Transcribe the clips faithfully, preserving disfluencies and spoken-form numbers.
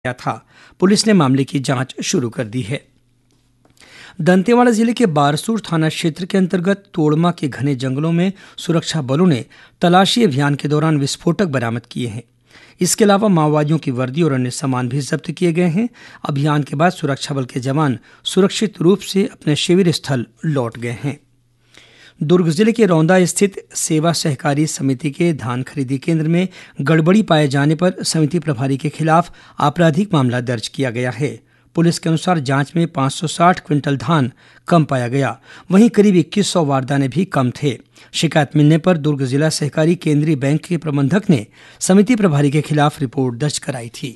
गया था। पुलिस ने मामले की जांच शुरू कर दी है। दंतेवाड़ा जिले के बारसूर थाना क्षेत्र के अंतर्गत तोड़मा के घने जंगलों में सुरक्षा बलों ने तलाशी अभियान के दौरान विस्फोटक बरामद किए हैं। इसके अलावा माओवादियों की वर्दी और अन्य सामान भी जब्त किए गए हैं। अभियान के बाद सुरक्षा बल के जवान सुरक्षित रूप से अपने शिविर स्थल लौट गए हैं। दुर्ग जिले के रौंदा स्थित सेवा सहकारी समिति के धान खरीदी केंद्र में गड़बड़ी पाए जाने पर समिति प्रभारी के खिलाफ आपराधिक मामला दर्ज किया गया है। पुलिस के अनुसार जांच में पाँच सौ साठ क्विंटल धान कम पाया गया, वहीं करीब इक्कीस सौ वारदाने भी कम थे। शिकायत मिलने पर दुर्ग जिला सहकारी केंद्रीय बैंक के प्रबंधक ने समिति प्रभारी के खिलाफ रिपोर्ट दर्ज कराई थी।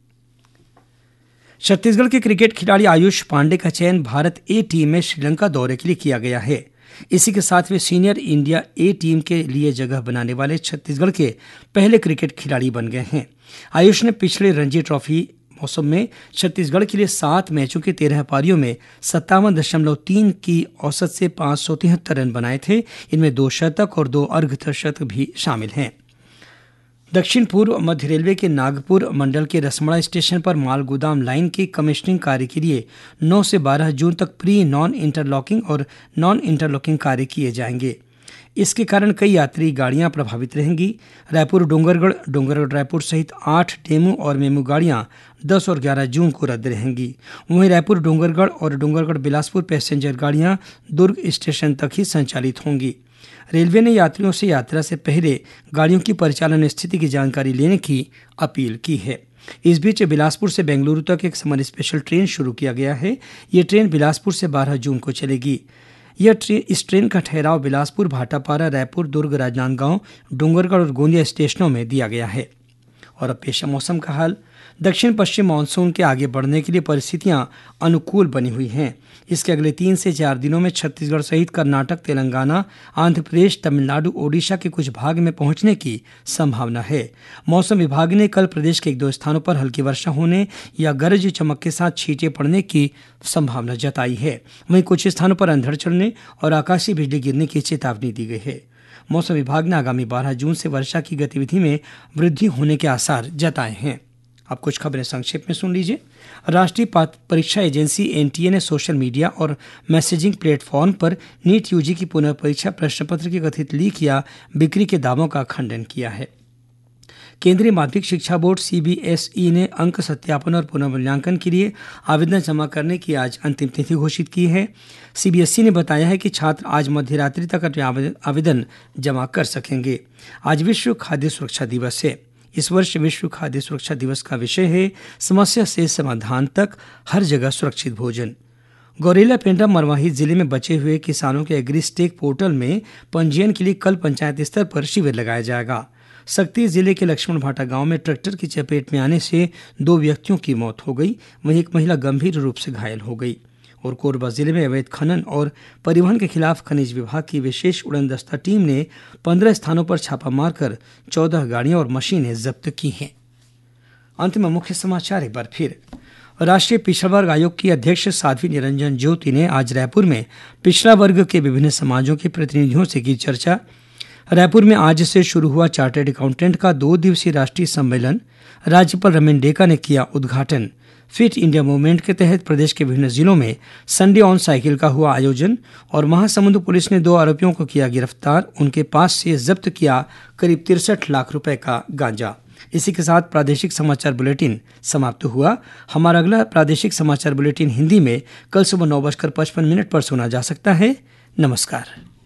छत्तीसगढ़ के क्रिकेट खिलाड़ी आयुष पांडे का चयन भारत ए टीम में श्रीलंका दौरे के लिए किया गया है। इसी के साथ वे सीनियर इंडिया ए टीम के लिए जगह बनाने वाले छत्तीसगढ़ के पहले क्रिकेट खिलाड़ी बन गए हैं। आयुष ने पिछले रणजी ट्रॉफी मौसम में छत्तीसगढ़ के लिए सात मैचों की तेरह पारियों में सत्तावन दशमलव तीन की औसत से पाँच सौ तिहत्तर रन बनाए थे। इनमें दो शतक और दो अर्धशतक भी शामिल हैं। दक्षिण पूर्व मध्य रेलवे के नागपुर मंडल के रसमड़ा स्टेशन पर माल गोदाम लाइन की कमिश्निंग कार्य के लिए नौ से बारह जून तक प्री नॉन इंटरलॉकिंग और नॉन इंटरलॉकिंग कार्य किए जाएंगे। इसके कारण कई यात्री गाड़ियां प्रभावित रहेंगी। रायपुर डोंगरगढ़ डोंगरगढ़ रायपुर सहित आठ डेमू और मेमू गाड़ियां दस और ग्यारह जून को रद्द रहेंगी। वहीं रायपुर डोंगरगढ़ और डोंगरगढ़ बिलासपुर पैसेंजर गाड़ियां दुर्ग स्टेशन तक ही संचालित होंगी। रेलवे ने यात्रियों से यात्रा से पहले गाड़ियों की परिचालन स्थिति की जानकारी लेने की अपील की है। इस बीच बिलासपुर से बेंगलुरु तक एक समर स्पेशल ट्रेन शुरू किया गया है। ये ट्रेन बिलासपुर से बारह जून को चलेगी। यह ट्रेन इस ट्रेन का ठहराव बिलासपुर, भाटापारा, रायपुर, दुर्ग, राजनांदगांव, डोंगरगढ़ और गोंदिया स्टेशनों में दिया गया है। और अब पेश है मौसम का हाल। दक्षिण पश्चिम मानसून के आगे बढ़ने के लिए परिस्थितियां अनुकूल बनी हुई हैं। इसके अगले तीन से चार दिनों में छत्तीसगढ़ सहित कर्नाटक, तेलंगाना, आंध्र प्रदेश, तमिलनाडु, ओडिशा के कुछ भाग में पहुंचने की संभावना है। मौसम विभाग ने कल प्रदेश के एक दो स्थानों पर हल्की वर्षा होने या गरज चमक के साथ छींटे पड़ने की संभावना जताई है। वहीं कुछ स्थानों पर अंधड़ चलने और आकाशीय बिजली गिरने की चेतावनी दी गई है। मौसम विभाग ने आगामी बारह जून से वर्षा की गतिविधि में वृद्धि होने के आसार जताए हैं। अब कुछ खबरें संक्षेप में सुन लीजिए। राष्ट्रीय परीक्षा एजेंसी एनटीए ने सोशल मीडिया और मैसेजिंग प्लेटफॉर्म पर नीट यूजी की पुनर्परीक्षा प्रश्न पत्र की कथित लीक या बिक्री के दावों का खंडन किया है। केंद्रीय माध्यमिक शिक्षा बोर्ड सीबीएसई ने अंक सत्यापन और पुनर्मूल्यांकन के लिए आवेदन जमा करने की आज अंतिम तिथि घोषित की है। सीबीएसई ने बताया है कि छात्र आज मध्य रात्रि तक अपने आवेदन जमा कर सकेंगे। आज विश्व खाद्य सुरक्षा दिवस है। इस वर्ष विश्व खाद्य सुरक्षा दिवस का विषय है समस्या से समाधान तक, हर जगह सुरक्षित भोजन। गौरेला पेंड्रा मरवाही जिले में बचे हुए किसानों के एग्रीस्टेक पोर्टल में पंजीयन के लिए कल पंचायत स्तर पर शिविर लगाया जाएगा। सक्ती जिले के लक्ष्मण भाटा गांव में ट्रैक्टर की चपेट में आने से दो व्यक्तियों की मौत हो गई, वहीं एक महिला गंभीर रूप से घायल हो गई। और कोरबा जिले में अवैध खनन और परिवहन के खिलाफ खनिज विभाग की विशेष उड़न दस्ता टीम ने पंद्रह स्थानों पर छापा मारकर चौदह गाड़ियां और मशीनें जब्त की हैं। अंत में मुख्य समाचार एक बार फिर। राष्ट्रीय पिछड़ा वर्ग आयोग की अध्यक्ष साध्वी निरंजन ज्योति ने आज रायपुर में पिछड़ा वर्ग के विभिन्न समाजों के प्रतिनिधियों से की चर्चा। रायपुर में आज से शुरू हुआ चार्टर्ड अकाउंटेंट का दो दिवसीय राष्ट्रीय सम्मेलन राज्यपाल रमेन डेका ने किया उद्घाटन। फिट इंडिया मूवमेंट के तहत प्रदेश के विभिन्न जिलों में संडे ऑन साइकिल का हुआ आयोजन। और महासमुंद पुलिस ने दो आरोपियों को किया गिरफ्तार, उनके पास से जब्त किया करीब तिरसठ लाख रुपए का गांजा। इसी के साथ प्रादेशिक समाचार बुलेटिन समाप्त हुआ। हमारा अगला प्रादेशिक समाचार बुलेटिन हिंदी में कल सुबह नौ बजकर पचपन मिनट पर सुना जा सकता है। नमस्कार।